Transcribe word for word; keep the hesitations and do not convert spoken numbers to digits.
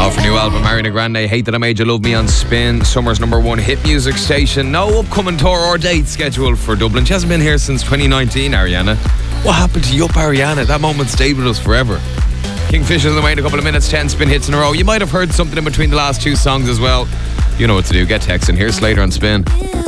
Off her new album, Ariana Grande, Hate That I Made You Love Me on Spin, summer's number one hit music station. No upcoming tour or date scheduled for Dublin. She hasn't been here since twenty nineteen, Ariana. What happened to Yup Ariana? That moment stayed with us forever. Kingfisher's on the way in a couple of minutes, ten spin hits in a row. You might have heard something in between the last two songs as well. You know what to do, get texting. Here's Slater on Spin.